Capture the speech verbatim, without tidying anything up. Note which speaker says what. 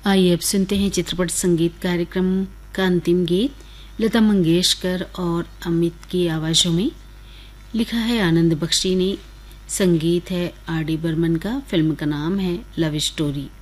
Speaker 1: आइए अब सुनते हैं चित्रपट संगीत कार्यक्रम का अंतिम गीत लता मंगेशकर और अमित की आवाजों में। लिखा है आनंद बख्शी ने, संगीत है आर डी बर्मन का, फिल्म का नाम है लव स्टोरी।